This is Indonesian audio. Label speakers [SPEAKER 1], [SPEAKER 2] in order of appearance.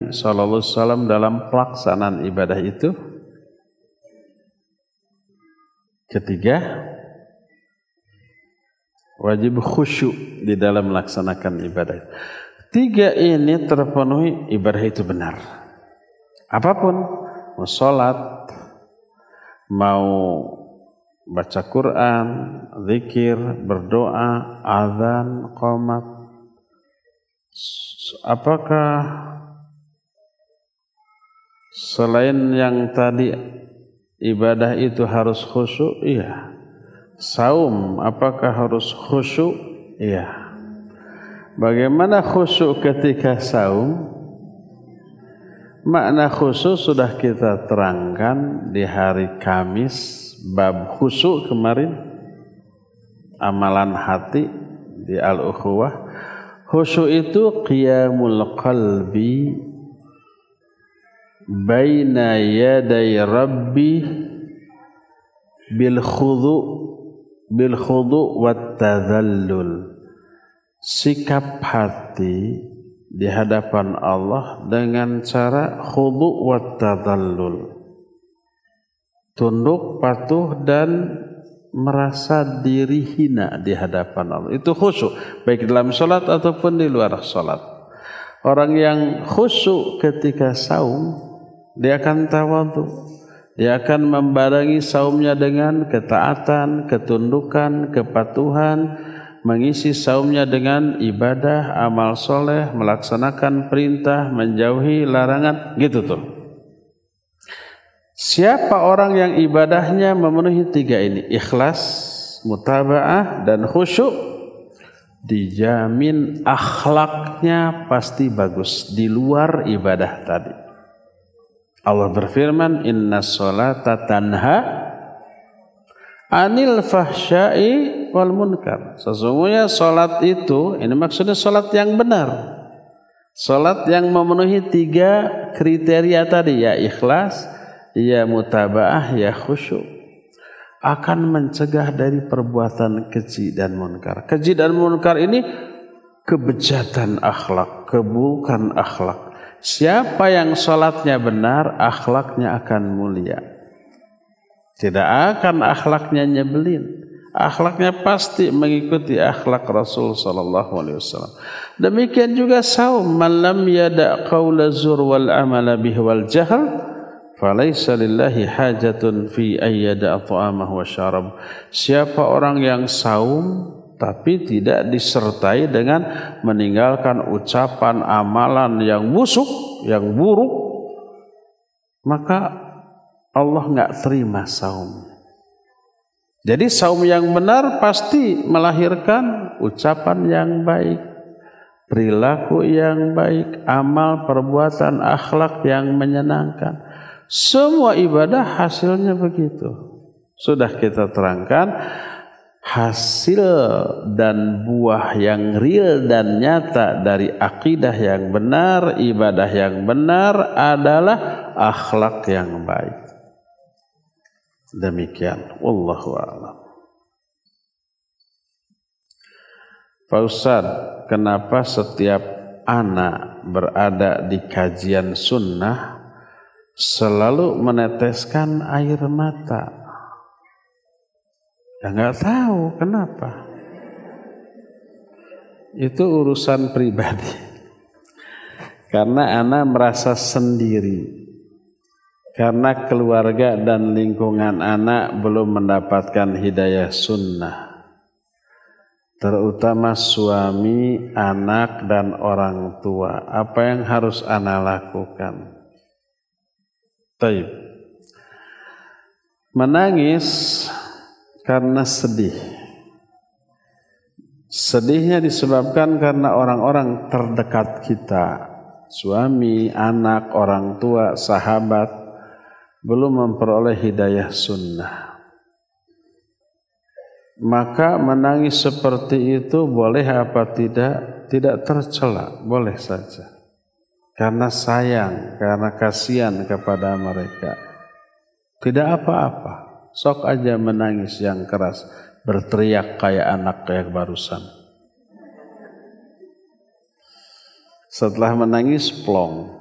[SPEAKER 1] sallallahu alaihi wasallam dalam pelaksanaan ibadah itu. Ketiga, wajib khusyuk di dalam melaksanakan ibadah. Tiga ini terpenuhi, ibadah itu benar. Apapun, mau sholat, mau baca Quran, zikir, berdoa, azan, qomat, apakah selain yang tadi ibadah itu harus khusyuk? Iya. Saum, apakah harus khusyuk? Iya. Bagaimana khusyuk ketika saum? Makna khusyuk sudah kita terangkan di hari Kamis, bab khusyuk kemarin, amalan hati di Al-Ukhuwah. Khusyuk itu qiyamul qalbi baina yaday rabbi bil khudu wat tadhallul. Sikap hati di hadapan Allah dengan cara khudu wat tadhallul, tunduk, patuh, dan merasa diri hina di hadapan Allah. Itu khusyuk, baik dalam sholat ataupun di luar sholat. Orang yang khusyuk ketika saum, dia akan tawadhu, dia akan membarengi saumnya dengan ketaatan, ketundukan, kepatuhan, mengisi saumnya dengan ibadah, amal soleh, melaksanakan perintah, menjauhi larangan, gitu tuh. Siapa orang yang ibadahnya memenuhi tiga ini, ikhlas, mutaba'ah, dan khusyuk, dijamin akhlaknya pasti bagus di luar ibadah tadi. Allah berfirman, inna sholata tanha anil fahsyai wal munkar. Sesungguhnya salat itu, ini maksudnya salat yang benar, salat yang memenuhi tiga kriteria tadi, ya ikhlas, ya mutaba'ah, ya khusyuk, akan mencegah dari perbuatan keji dan munkar. Keji dan munkar ini kebejatan akhlak, keburukan akhlak. Siapa yang salatnya benar, akhlaknya akan mulia. Tidak akan akhlaknya nyebelin. Akhlaknya pasti mengikuti akhlak Rasul sallallahu alaihi wasallam. Demikian juga saum, man lam yada' qaula zur wal amala bihi wal jahl falaysa lillahi hajatun fi ayyada ta'amahu wa syarab. Siapa orang yang saum tapi tidak disertai dengan meninggalkan ucapan amalan yang busuk, yang buruk, maka Allah enggak terima saum. Jadi saum yang benar pasti melahirkan ucapan yang baik, perilaku yang baik, amal, perbuatan, akhlak yang menyenangkan. Semua ibadah hasilnya begitu. Sudah kita terangkan, hasil dan buah yang real dan nyata dari akidah yang benar, ibadah yang benar adalah akhlak yang baik. Demikian, wallahu a'lam. Pak Ustadz, kenapa setiap anak berada di kajian sunnah selalu meneteskan air mata? Ya nggak tahu kenapa. Itu urusan pribadi. Karena anak merasa sendiri. Karena keluarga dan lingkungan anak belum mendapatkan hidayah sunnah. Terutama suami, anak, dan orang tua. Apa yang harus anak lakukan? Taib. Menangis karena sedih. Sedihnya disebabkan karena orang-orang terdekat kita, suami, anak, orang tua, sahabat, belum memperoleh hidayah sunnah. Maka menangis seperti itu boleh apa tidak? Tidak tercela, boleh saja. Karena sayang, karena kasihan kepada mereka. Tidak apa-apa. Sok aja menangis yang keras, berteriak kayak anak kayak barusan. Setelah menangis plong.